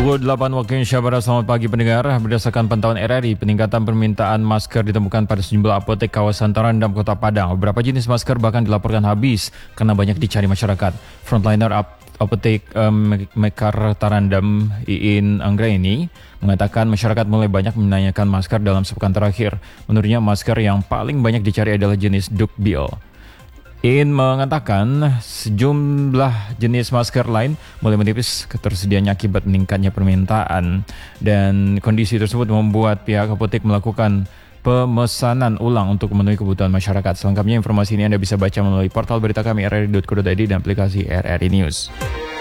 Pukul 8 waktu Indonesia Barat, selamat pagi pendengar. Berdasarkan pantauan RRI, peningkatan permintaan masker ditemukan pada sejumlah apotek kawasan Tarandam, Kota Padang. Beberapa jenis masker bahkan dilaporkan habis karena banyak dicari masyarakat. Frontliner apotek Mekar Tarandam, Iin Anggraini, mengatakan masyarakat mulai banyak menanyakan masker dalam sepekan terakhir. Menurutnya masker yang paling banyak dicari adalah jenis Duckbill. In mengatakan sejumlah jenis masker lain mulai menipis ketersediaannya akibat meningkatnya permintaan, dan kondisi tersebut membuat pihak apotek melakukan pemesanan ulang untuk memenuhi kebutuhan masyarakat. Selengkapnya informasi ini Anda bisa baca melalui portal berita kami rri.co.id dan aplikasi RRI News.